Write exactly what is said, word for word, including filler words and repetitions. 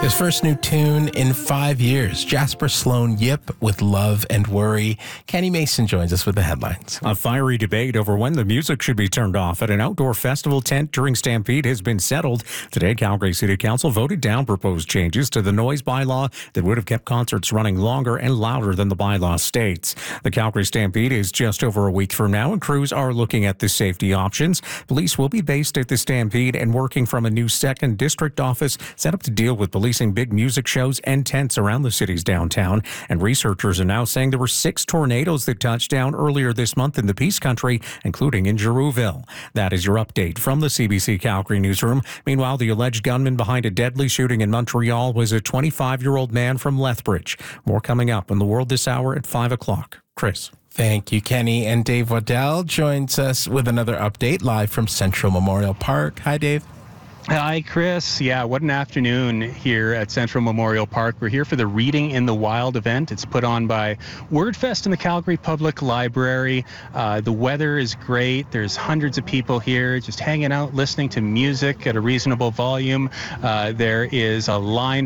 His first new tune in five years, Jasper Sloan Yip with Love and Worry. Kenny Mason joins us with the headlines. A fiery debate over when the music should be turned off at an outdoor festival tent during Stampede has been settled. Today, Calgary City Council voted down proposed changes to the noise bylaw that would have kept concerts running longer and louder than the bylaw states. The Calgary Stampede is just over a week from now, and crews are looking at the safety options. Police will be based at the Stampede and working from a new second district office set up to deal with policing big music shows and tents around the city's downtown. And researchers are now saying there were six tornadoes that touched down earlier this month in the Peace Country, including in Girouville. That is your update from the C B C Calgary newsroom. Meanwhile, the alleged gunman behind a deadly shooting in Montreal was a twenty-five-year-old man from Lethbridge. More coming up on The World this hour at five o'clock. Chris. Thank you, Kenny. And Dave Waddell joins us with another update live from Central Memorial Park. Hi, Dave. Hi, Chris. Yeah, what an afternoon here at Central Memorial Park. We're here for the Reading in the Wild event. It's put on by WordFest and the Calgary Public Library. Uh, the weather is great. There's hundreds of people here just hanging out, listening to music at a reasonable volume. Uh, there is a line